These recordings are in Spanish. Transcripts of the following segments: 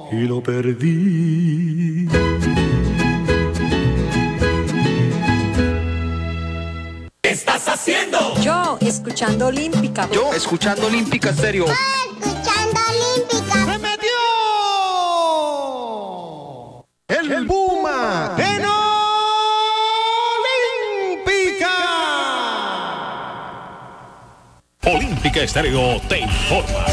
y lo perdí. ¿Qué estás haciendo? Yo, escuchando Olímpica. Yo, escuchando Olímpica Estéreo. Escuchando Olímpica. ¡Se metió! ¡El Puma! ¡En Olímpica! Olímpica Estéreo te informa.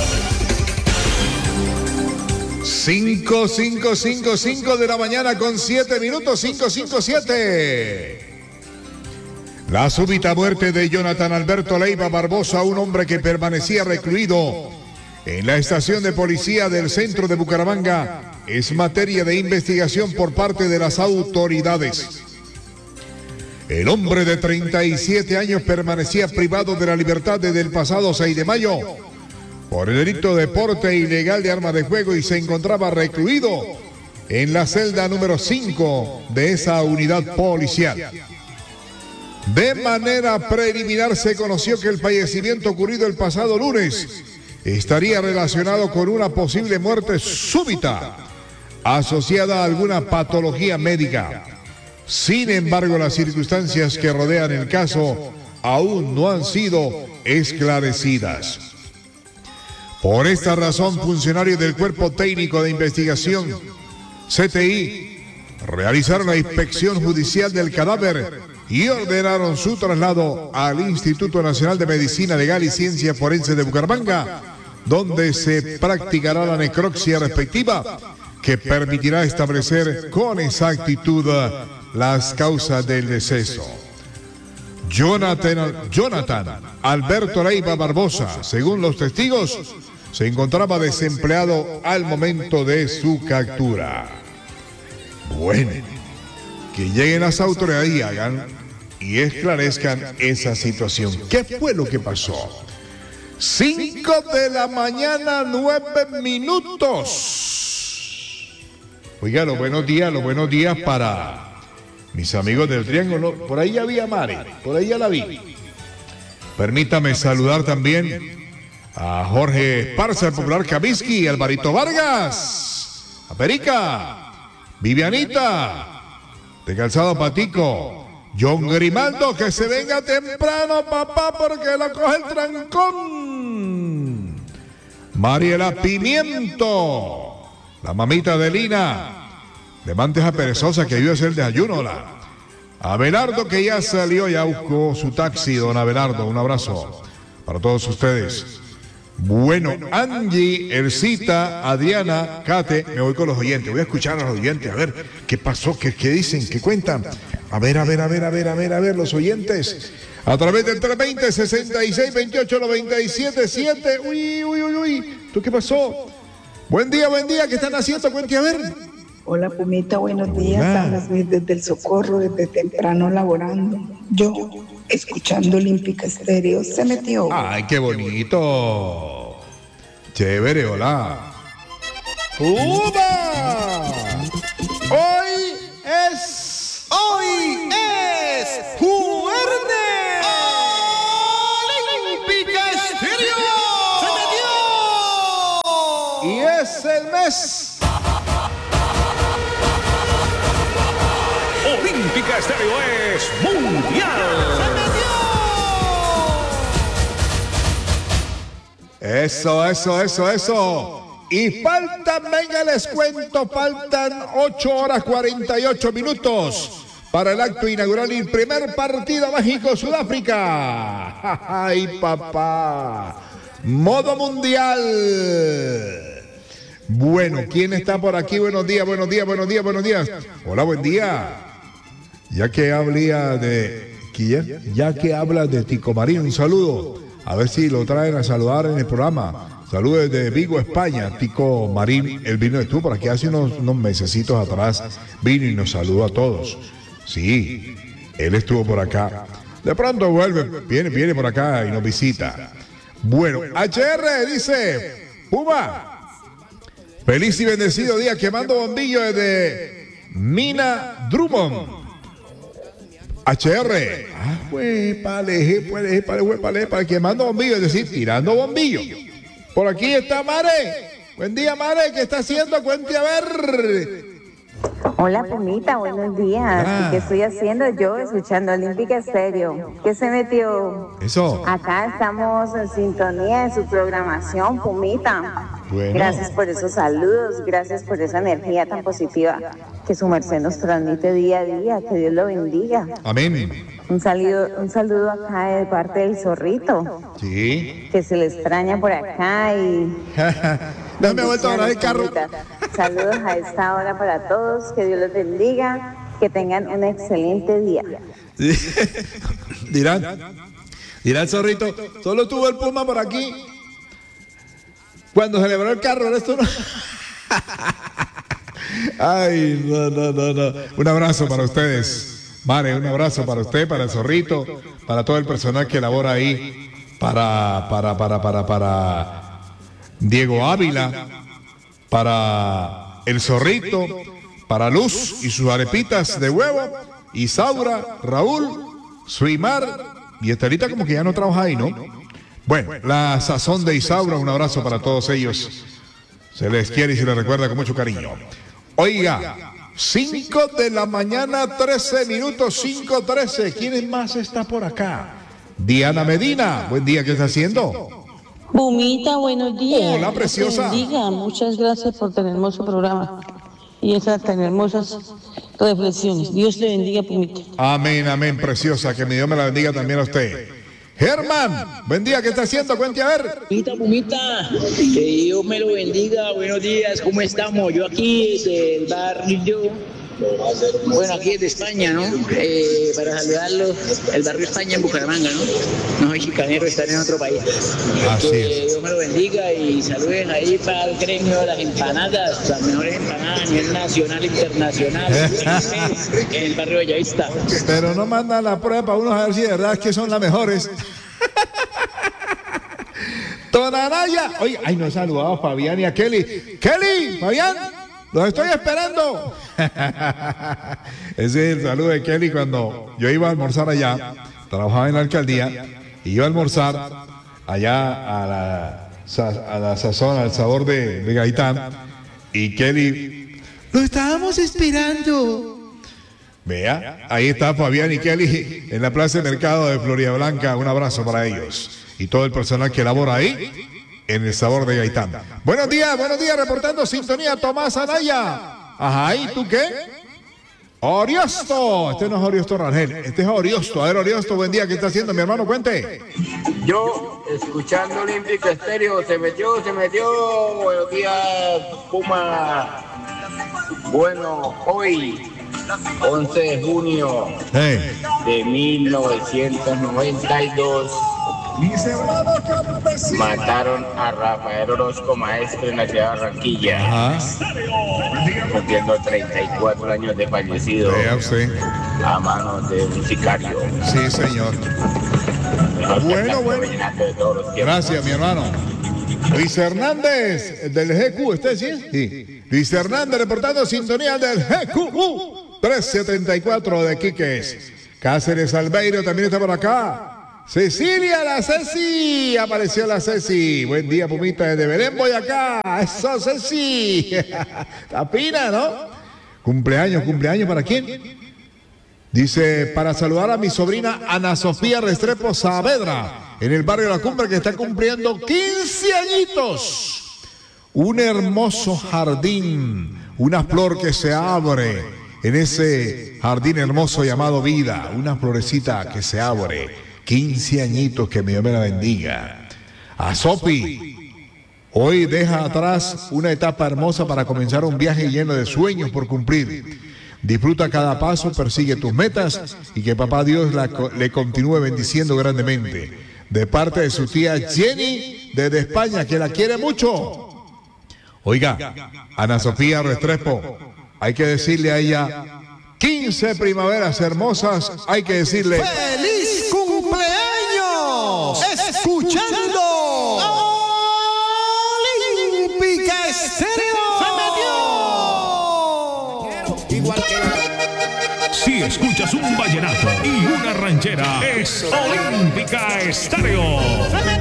5 de la mañana con 7 minutos, 5:57. La súbita muerte de Jonathan Alberto Leiva Barbosa, un hombre que permanecía recluido en la estación de policía del centro de Bucaramanga, es materia de investigación por parte de las autoridades. El hombre de 37 años permanecía privado de la libertad desde el pasado 6 de mayo por el delito de porte ilegal de armas de fuego y se encontraba recluido en la celda número 5 de esa unidad policial. De manera preliminar se conoció que el fallecimiento ocurrido el pasado lunes estaría relacionado con una posible muerte súbita asociada a alguna patología médica. Sin embargo, las circunstancias que rodean el caso aún no han sido esclarecidas. Por esta razón, funcionarios del Cuerpo Técnico de Investigación, CTI, realizaron la inspección judicial del cadáver y ordenaron su traslado al Instituto Nacional de Medicina Legal y Ciencia Forense de Bucaramanga, donde se practicará la necropsia respectiva, que permitirá establecer con exactitud las causas del deceso. Jonathan Alberto Leiva Barbosa, según los testigos, se encontraba desempleado al momento de su captura. Bueno, que lleguen las autoridades y hagan y esclarezcan esa situación. ¿Qué fue lo que pasó? 5 de la mañana, 9 minutos. Oiga, los buenos días para mis amigos del Triángulo. Por ahí ya vi a Mari, por ahí ya la vi. Permítame saludar también a Jorge Esparza, el popular Kaminsky, Alvarito Vargas, a Perica, Vivianita, de Calzado Patico, John Grimaldo, que se venga temprano, papá, porque lo coge el trancón. Mariela Pimiento, la mamita de Lina, de Manteja Perezosa, que iba a hacer el desayuno. Abelardo, que ya salió, ya buscó su taxi, don Abelardo. Un abrazo para todos ustedes. Bueno, Angie, Elcita, Adriana, Kate, me voy con los oyentes, voy a escuchar a los oyentes, a ver qué pasó, qué dicen, qué cuentan. A ver, los oyentes. A través del 320-6628-977. Uy. ¿Tú qué pasó? Buen día, ¿qué están haciendo? Cuente a ver. Hola, Pumita, buenos días. Hablas desde el Socorro, desde temprano laborando. Yo, escuchando Olímpica Estéreo, se metió. ¡Ay, qué bonito! Chévere, hola. ¡Uba! Hoy es jueves. Olímpica Estéreo. ¡Se metió! Y es el mes. Olímpica Estéreo es mundial. Eso. Y faltan, venga, les cuento, faltan 8 horas 48 minutos para el acto inaugural y el primer partido México-Sudáfrica. ¡Ay, papá! Modo mundial. Bueno, ¿quién está por aquí? Buenos días. Hola, buen día. Ya que habla de Tico Marín, un saludo. A ver si lo traen a saludar en el programa. Saludos desde Vigo, España. Tico Marín, él vino, estuvo por aquí hace unos mesecitos atrás. Vino y nos saludó a todos. Sí, él estuvo por acá. De pronto vuelve, viene por acá y nos visita. Bueno, HR dice, Puma, feliz y bendecido día quemando bombillo desde Mina Drummond. HR, para quemando bombillo, es decir, tirando bombillo. Por aquí está Mare. Buen día, madre. ¿Qué está haciendo? Cuente a ver. Hola, Pumita, buenos días. ¿Qué estoy haciendo yo? Escuchando Olímpica Estéreo. ¿Qué se metió? Eso. Acá estamos en sintonía de su programación, Pumita. Bueno. Gracias por esos saludos, gracias por esa energía tan positiva que su merced nos transmite día a día. Que Dios lo bendiga. Amén. Un saludo acá de parte del Zorrito. Sí. Que se le extraña por acá y... No me he vuelto a hablar el carro. Saludos a esta hora para todos, que Dios los bendiga, que tengan un excelente día. Dirán el Zorrito, solo tuvo el Puma por aquí. Cuando celebró el carro, el resto no. Ay, no. Un abrazo para ustedes. Mare, un abrazo para usted, para el Zorrito, para todo el personal que labora ahí, para Diego Ávila, para el Zorrito, para Luz y sus arepitas de huevo, Isaura, Raúl, Suimar y Estelita como que ya no trabaja ahí, ¿no? Bueno, la sazón de Isaura, un abrazo para todos ellos. Se les quiere y se les recuerda con mucho cariño. Oiga, 5 de la mañana, 13 minutos, 5:13. ¿Quién más está por acá? Diana Medina, buen día, ¿qué está haciendo? Pumita, buenos días. Hola, preciosa. Dios te bendiga. Muchas gracias por tener hermoso programa y esas tan hermosas reflexiones. Dios te bendiga, Pumita. Amén, amén, preciosa. Que mi Dios me la bendiga también a usted. Germán, buen día, ¿qué está haciendo? Cuente a ver. Pumita, que Dios me lo bendiga. Buenos días, ¿cómo estamos? Yo aquí del barrio, bueno, aquí es de España, ¿no? Para saludarlos, el barrio España en Bucaramanga, ¿no? No soy chicanero, estar en otro país. Así que es. Dios me lo bendiga y saluden ahí para el gremio de las empanadas, las mejores empanadas a nivel nacional e internacional, en el barrio Bellavista. Pero no mandan la prueba para uno a ver si de verdad es que son las mejores. Tonanaya. Oye, ay, no he saludado a Fabián y a Kelly. Kelly, Fabián, los estoy esperando. Ese es el saludo de Kelly cuando yo iba a almorzar allá. Trabajaba en la alcaldía y iba a almorzar allá a la sazón, al sabor de Gaitán. Y Kelly, lo estábamos esperando. Vea, ahí está Fabián y Kelly en la Plaza de Mercado de Florida Blanca. Un abrazo para ellos y todo el personal que labora ahí en el sabor de Gaitán. Buenos días, reportando sintonía Tomás Anaya. Ajá, ¿y tú qué? Oriosto. Este no es Oriosto Rangel, este es Oriosto. A ver, Oriosto, buen día, ¿qué está haciendo, mi hermano? Cuente. Yo, escuchando Olímpica Estéreo, se metió. Buenos días, Puma. Bueno, hoy, 11 de junio de 1992, mataron a Rafael Orozco, maestro en la ciudad de Barranquilla, cumpliendo 34 años de fallecido. Vea usted. A manos de un sicario. Sí, señor. Bueno. Gracias, mi hermano. Luis Hernández, del GQ, ¿usted sí? Sí. Luis Hernández reportando sintonía del GQ 374 de Quiques. Cáceres Albeiro también está por acá. Cecilia, la Ceci, apareció la Ceci. Buen día, Pumita, desde Belén voy acá. Eso, Ceci. Tapina, ¿no? Cumpleaños, ¿para quién? Dice, para saludar a mi sobrina Ana Sofía Restrepo Saavedra, en el barrio La Cumbre, que está cumpliendo 15 añitos. Un hermoso jardín, una flor que se abre en ese jardín hermoso llamado vida, una florecita que se abre. 15 añitos, que mi Dios me la bendiga. A Sopi, hoy deja atrás una etapa hermosa para comenzar un viaje lleno de sueños por cumplir. Disfruta cada paso, persigue tus metas y que papá Dios le continúe bendiciendo grandemente. De parte de su tía Jenny desde España, que la quiere mucho. Oiga, Ana Sofía Restrepo, hay que decirle a ella 15 primaveras hermosas, hay que decirle ¡feliz cumpleaños! Escuchando Olímpica Estéreo. Si escuchas un vallenato y una ranchera, es Olímpica Estéreo.